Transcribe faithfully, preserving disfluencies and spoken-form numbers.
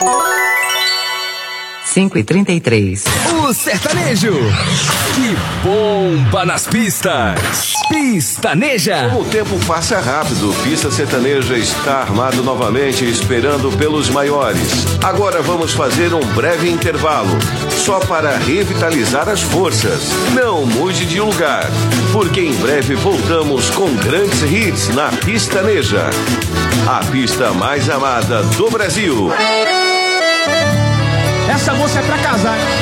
cinco e trinta e três. O sertanejo que bomba nas pistas. Pistaneja. O tempo passa rápido. Pista Sertaneja está armado novamente, esperando pelos maiores. Agora vamos fazer um breve intervalo, só para revitalizar as forças. Não mude de lugar, porque em breve voltamos com grandes hits na Pistaneja, a pista mais amada do Brasil. Essa moça é pra casar.